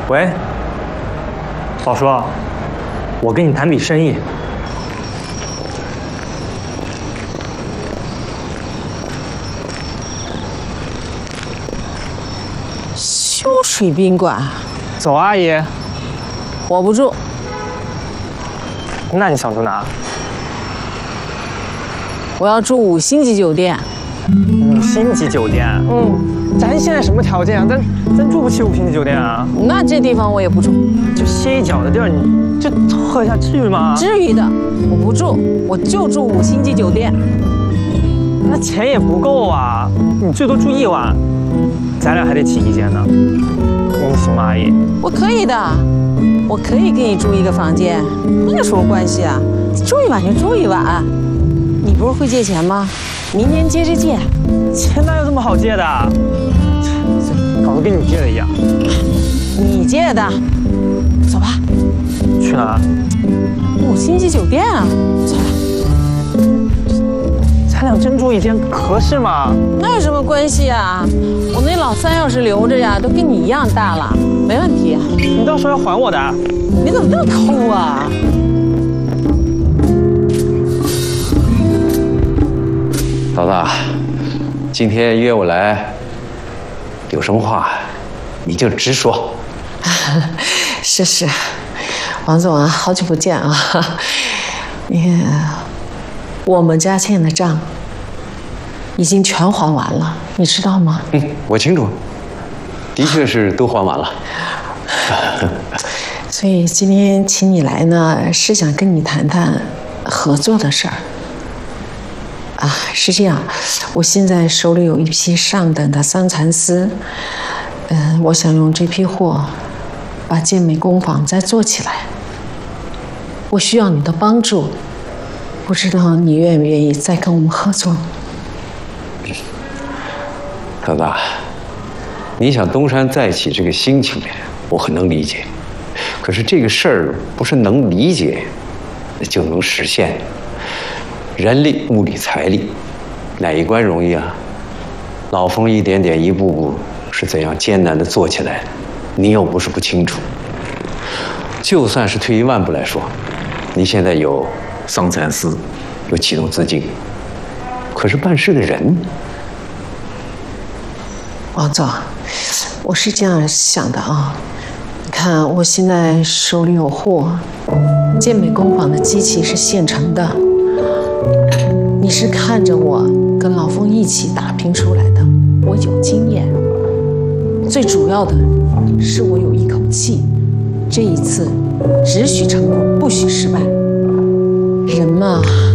喂，老叔，我跟你谈笔生意。 修水宾馆， 走，阿姨。 我不住。 那你想住哪？ 我要住5星级酒店。 5星级酒店？咱现在什么条件啊？咱住不起5星级酒店啊。 那这地方我也不住。 就歇一脚的地儿，你这喝一下至于吗？ 至于的，我不住，我就住5星级酒店。 那钱也不够啊，你最多住1晚，咱俩还得起1间呢。你行吗，阿姨？ 我可以的，我可以给你住一个房间，那有什么关系啊？住1晚就住1晚。你不是会借钱吗？明年接着借。 钱哪有这么好借的？搞得跟你借的一样。 你借的。走吧。 去哪 ？5星级酒店啊。走了。 咱俩真住1间合适吗？ 那有什么关系啊？我那老三要是留着呀，都跟你一样大了，没问题。 你到时候要还我的。 你怎么那么抠啊？ 老大，今天约我来，有什么话你就直说。 是，王总啊，好久不见啊！你看，我们家欠的账已经全还完了，你知道吗？ 我清楚，的确是都还完了。 所以今天请你来呢，是想跟你谈谈合作的事儿。是这样，我现在手里有一批上等的桑蚕丝，我想用这批货把健美工坊再做起来。我需要你的帮助，不知道你愿不愿意再跟我们合作？ 老大，你想东山再起这个心情，我很能理解。可是这个事儿不是能理解就能实现，人力、物力、财力，哪一关容易啊？老冯一点点、一步步是怎样艰难的做起来的，你又不是不清楚。就算是退1万步来说，你现在有桑蚕丝，有启动资金，可是办事的人， 王总，我是这样想的啊。你看，我现在手里有货，健美工坊的机器是现成的。你是看着我跟老冯一起打拼出来的，我有经验。最主要的是我有一口气，这一次只许成功，不许失败。人嘛。